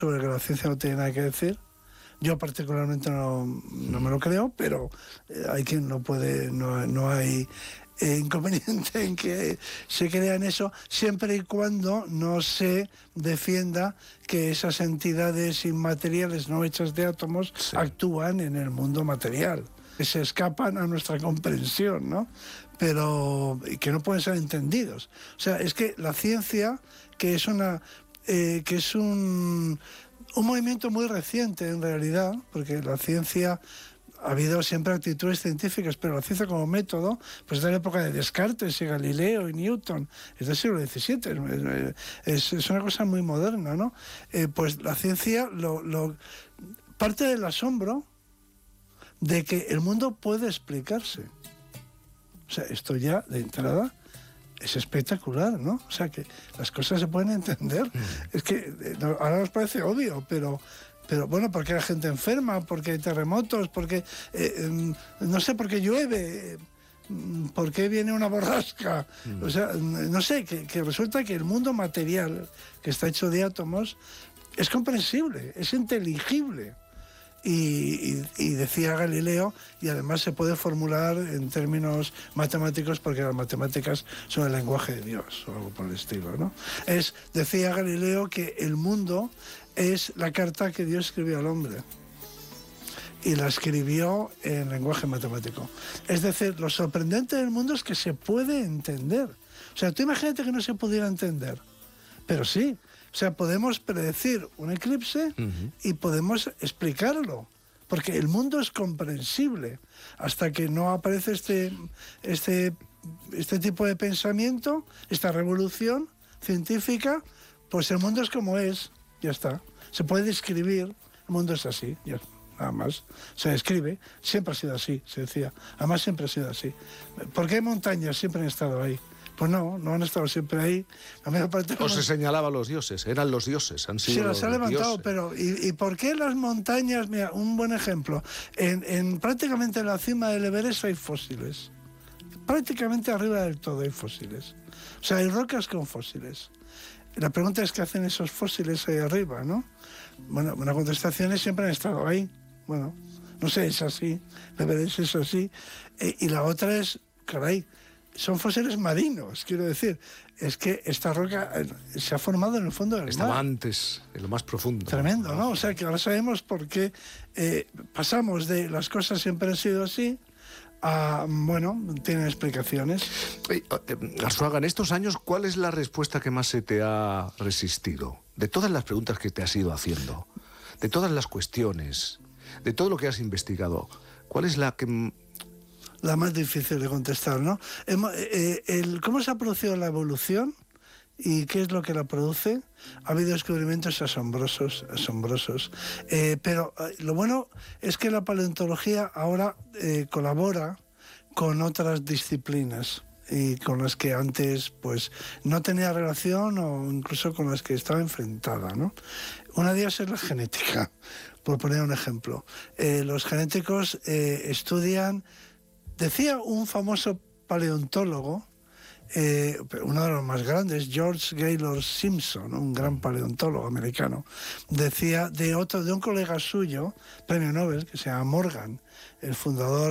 sobre que la ciencia no tiene nada que decir. Yo particularmente no me lo creo, pero hay quien no puede, no hay inconveniente en que se crea en eso, siempre y cuando no se defienda que esas entidades inmateriales no hechas de átomos actúan en el mundo material, que se escapan a nuestra comprensión, ¿no? Pero que no pueden ser entendidos. O sea, es que la ciencia, que es un movimiento muy reciente en realidad, porque la ciencia, ha habido siempre actitudes científicas, pero la ciencia como método, pues es de la época de Descartes y Galileo y Newton, es del siglo XVII, es una cosa muy moderna, ¿no? Pues la ciencia parte del asombro de que el mundo puede explicarse. O sea, esto ya de entrada es espectacular, ¿no? O sea, que las cosas se pueden entender. Es que ahora nos parece obvio, pero bueno, porque la gente enferma, porque hay terremotos, porque no sé, porque llueve, porque viene una borrasca. O sea, no sé, que resulta que el mundo material, que está hecho de átomos, es comprensible, es inteligible. Y decía Galileo, y además se puede formular en términos matemáticos, porque las matemáticas son el lenguaje de Dios, o algo por el estilo, ¿no? Decía Galileo que el mundo es la carta que Dios escribió al hombre, y la escribió en lenguaje matemático. Es decir, lo sorprendente del mundo es que se puede entender. O sea, tú imagínate que no se pudiera entender, pero sí. O sea, podemos predecir un eclipse y podemos explicarlo, porque el mundo es comprensible. Hasta que no aparece este tipo de pensamiento, esta revolución científica, pues el mundo es como es, ya está. Se puede describir, el mundo es así, ya, nada más. Se describe, siempre ha sido así, se decía. Además siempre ha sido así. ¿Por qué hay montañas? Siempre han estado ahí. Pues no han estado siempre ahí. O se señalaba a los dioses, eran los dioses, han sido los dioses. Sí, los ha levantado, pero ¿y por qué las montañas? Mira, un buen ejemplo. Prácticamente en la cima del Everest hay fósiles. Prácticamente arriba del todo hay fósiles. O sea, hay rocas con fósiles. La pregunta es qué hacen esos fósiles ahí arriba, ¿no? Bueno, una contestación es siempre han estado ahí. Bueno, no sé, es así. El Everest es así. Y la otra es, caray, son fósiles marinos, quiero decir. Es que esta roca se ha formado en el fondo del mar. Estaba antes, en lo más profundo. Tremendo, ¿no? O sea, que ahora sabemos por qué pasamos de las cosas siempre han sido así a, bueno, tienen explicaciones. Arzuaga, en estos años, ¿cuál es la respuesta que más se te ha resistido? De todas las preguntas que te has ido haciendo, de todas las cuestiones, de todo lo que has investigado, ¿cuál es la que... La más difícil de contestar, ¿no? ¿Cómo se ha producido la evolución y qué es lo que la produce? Ha habido descubrimientos asombrosos. Pero lo bueno es que la paleontología ahora colabora con otras disciplinas y con las que antes pues no tenía relación o incluso con las que estaba enfrentada, ¿no? Una de ellas es la genética, por poner un ejemplo. Los genéticos estudian... Decía un famoso paleontólogo, uno de los más grandes, George Gaylord Simpson, un gran paleontólogo americano, decía de un colega suyo, premio Nobel, que se llama Morgan, el fundador